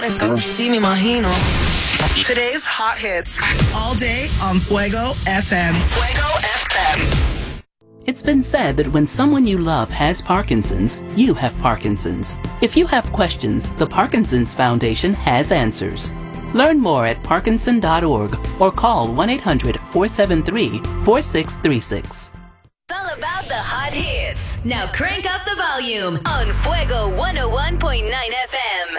Sí, me imagino. Today's hot hits. All day on Fuego FM. Fuego FM. It's been said that when someone you love has Parkinson's, you have Parkinson's. If you have questions, the Parkinson's Foundation has answers. Learn more at parkinson.org or call 1-800-473-4636. It's all about the hot hits. Now crank up the volume on Fuego 101.9 FM.